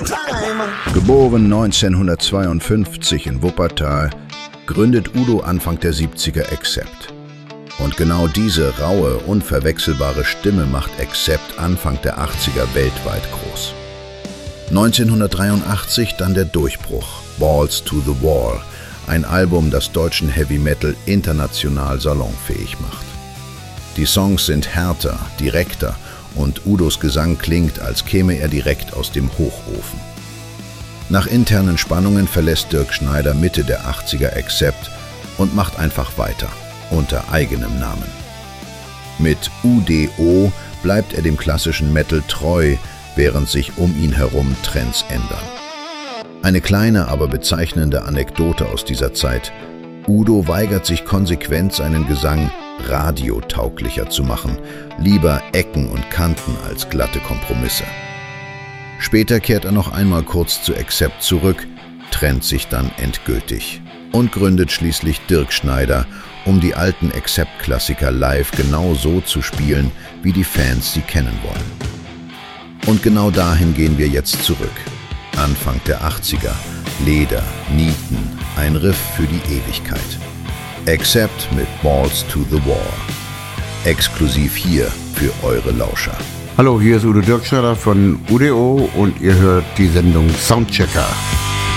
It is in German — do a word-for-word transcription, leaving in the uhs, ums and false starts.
Geboren neunzehnhundertzweiundfünfzig in Wuppertal, gründet Udo Anfang der siebziger Accept. Und genau diese raue, unverwechselbare Stimme macht Accept Anfang der achtziger weltweit groß. neunzehnhundertdreiundachtzig dann der Durchbruch, Balls to the Wall, ein Album, das deutschen Heavy Metal international salonfähig macht. Die Songs sind härter, direkter und Udos Gesang klingt, als käme er direkt aus dem Hochofen. Nach internen Spannungen verlässt Dirk Schneider Mitte der achtziger Accept und macht einfach weiter, unter eigenem Namen. Mit U D O bleibt er dem klassischen Metal treu, während sich um ihn herum Trends ändern. Eine kleine, aber bezeichnende Anekdote aus dieser Zeit: Udo weigert sich konsequent, seinen Gesang radiotauglicher zu machen, lieber Ecken und Kanten als glatte Kompromisse. Später kehrt er noch einmal kurz zu Accept zurück, trennt sich dann endgültig und gründet schließlich Dirk Schneider, um die alten Accept-Klassiker live genau so zu spielen, wie die Fans sie kennen wollen. Und genau dahin gehen wir jetzt zurück. Anfang der achtziger, Leder, Nieten, ein Riff für die Ewigkeit. Accept mit Balls to the Wall. Exklusiv hier für eure Lauscher. Hallo, hier ist Udo Dirk Schneider von U D O und ihr hört die Sendung Soundchecker.